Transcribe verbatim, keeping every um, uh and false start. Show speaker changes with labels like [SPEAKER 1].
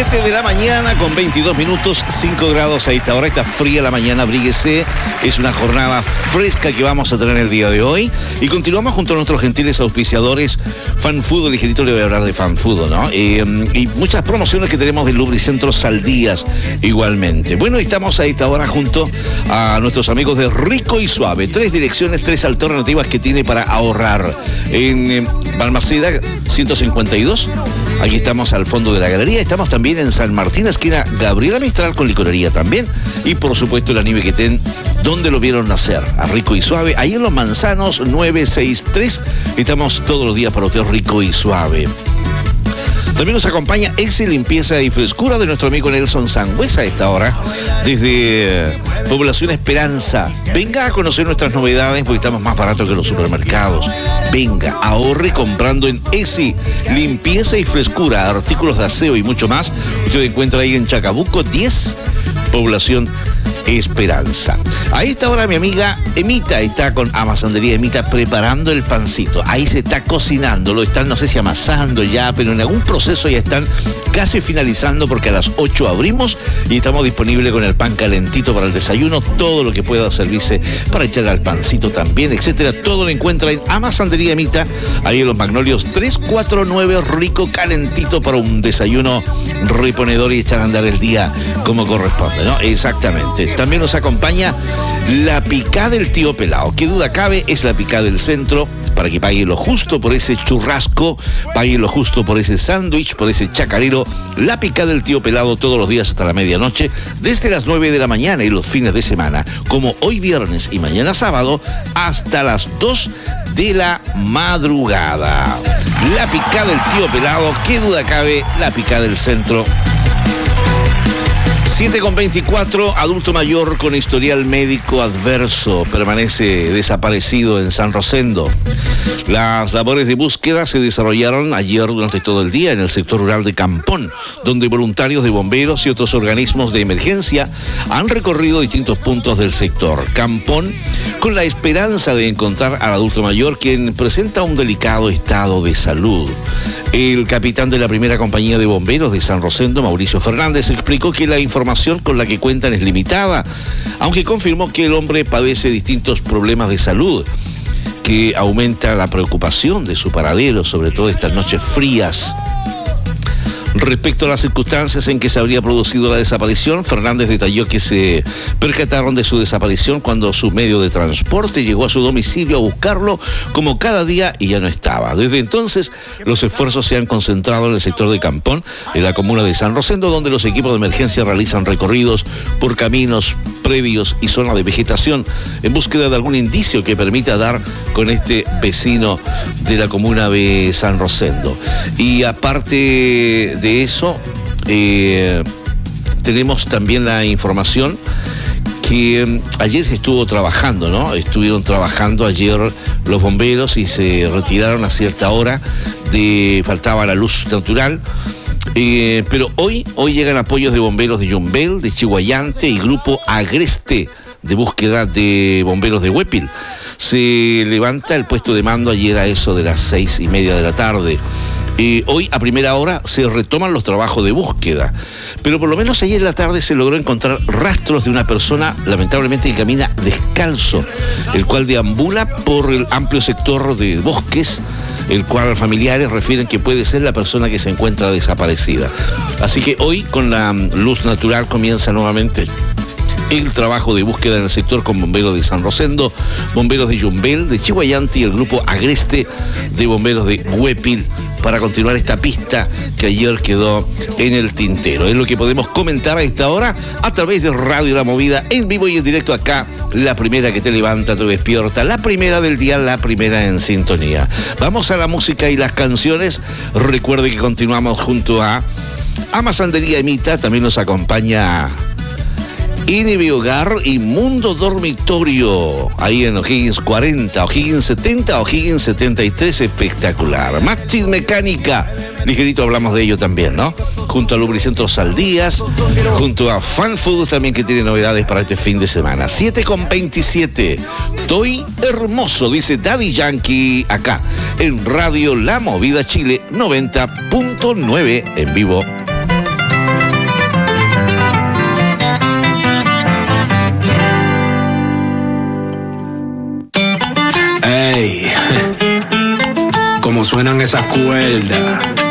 [SPEAKER 1] siete de la mañana con veintidós minutos, cinco grados a esta hora. Está fría la mañana, abríguese. Es una jornada fresca que vamos a tener el día de hoy. Y continuamos junto a nuestros gentiles auspiciadores. FanFood, el ligerito le voy a hablar de FanFood, ¿no? Eh, y muchas promociones que tenemos del Lubricentro Saldías igualmente. Bueno, estamos a esta hora junto a nuestros amigos de Rico y Suave. Tres direcciones, tres alternativas que tiene para ahorrar. En eh, Balmaceda ciento cincuenta y dos. Aquí estamos al fondo de la galería. Estamos también en San Martín, esquina Gabriela Mistral, con licorería también. Y por supuesto la Nieve Quetén, donde lo vieron nacer, a Rico y Suave. Ahí en Los Manzanos nueve seis tres. Estamos todos los días para usted Rico y Suave. También nos acompaña Exi Limpieza y Frescura de nuestro amigo Nelson Sangüesa a esta hora, desde eh, Población Esperanza. Venga a conocer nuestras novedades porque estamos más baratos que los supermercados. Venga, ahorre comprando en Exi Limpieza y Frescura, artículos de aseo y mucho más. Usted encuentra ahí en Chacabuco diez, Población Esperanza. A esta hora mi amiga Emita está con Amasandería Emita preparando el pancito. Ahí se está cocinando, lo están, no sé si amasando ya, pero en algún proceso ya están casi finalizando porque a las ocho abrimos y estamos disponibles con el pan calentito para el desayuno, todo lo que pueda servirse para echar al pancito también, etcétera. Todo lo encuentra en Amasandería Emita, ahí en Los Magnolios tres cuatro nueve, rico, calentito para un desayuno reponedor y echar a andar el día como corresponde, ¿no? Exactamente. También nos acompaña la picada del tío Pelao. Qué duda cabe, es la picada del centro, para que pague lo justo por ese churrasco, pague lo justo por ese sándwich, por ese chacarero. La picada del tío Pelado todos los días hasta la medianoche, desde las nueve de la mañana y los fines de semana, como hoy viernes y mañana sábado, hasta las dos de la madrugada. La picada del tío Pelado, qué duda cabe, la picada del centro. siete con veinticuatro, adulto mayor con historial médico adverso permanece desaparecido en San Rosendo. Las labores de búsqueda se desarrollaron ayer durante todo el día en el sector rural de Campón, donde voluntarios de bomberos y otros organismos de emergencia han recorrido distintos puntos del sector. Campón, con la esperanza de encontrar al adulto mayor, quien presenta un delicado estado de salud. El capitán de la primera compañía de bomberos de San Rosendo, Mauricio Fernández, explicó que la información con la que cuentan es limitada, aunque confirmó que el hombre padece distintos problemas de salud, que aumenta la preocupación de su paradero, sobre todo estas noches frías. Respecto a las circunstancias en que se habría producido la desaparición, Fernández detalló que se percataron de su desaparición cuando su medio de transporte llegó a su domicilio a buscarlo como cada día y ya no estaba. Desde entonces, los esfuerzos se han concentrado en el sector de Campón, en la comuna de San Rosendo, donde los equipos de emergencia realizan recorridos por caminos, predios y zonas de vegetación en búsqueda de algún indicio que permita dar con este vecino de la comuna de San Rosendo. Y aparte de eso, eh, tenemos también la información que eh, ayer se estuvo trabajando, ¿no? Estuvieron trabajando ayer los bomberos y se retiraron a cierta hora, de faltaba la luz natural. Eh, pero hoy, hoy llegan apoyos de bomberos de Yumbel, de Chihuayante y Grupo Agreste de búsqueda de bomberos de Huépil. Se levanta el puesto de mando ayer a eso de las seis y media de la tarde. Eh, hoy a primera hora se retoman los trabajos de búsqueda, pero por lo menos ayer en la tarde se logró encontrar rastros de una persona lamentablemente que camina descalzo, el cual deambula por el amplio sector de bosques, el cual familiares refieren que puede ser la persona que se encuentra desaparecida. Así que hoy con la luz natural comienza nuevamente el trabajo de búsqueda en el sector con bomberos de San Rosendo, bomberos de Yumbel, de Chihuayante y el grupo Agreste de bomberos de Huépil para continuar esta pista que ayer quedó en el tintero. Es lo que podemos comentar a esta hora a través de Radio La Movida, en vivo y en directo acá, la primera que te levanta, te despierta, la primera del día, la primera en sintonía. Vamos a la música y las canciones. Recuerde que continuamos junto a Amasandería Emita, también nos acompaña N B Hogar y Mundo Dormitorio, ahí en O'Higgins cuarenta, O'Higgins setenta, O'Higgins setenta y tres, espectacular. Maxi Mecánica, ligerito hablamos de ello también, ¿no? Junto a Lubricentro Saldías, junto a FanFood también, que tiene novedades para este fin de semana. siete con veintisiete, estoy hermoso, dice Daddy Yankee, acá, en Radio La Movida Chile noventa punto nueve en vivo.
[SPEAKER 2] como suenan esas cuerdas.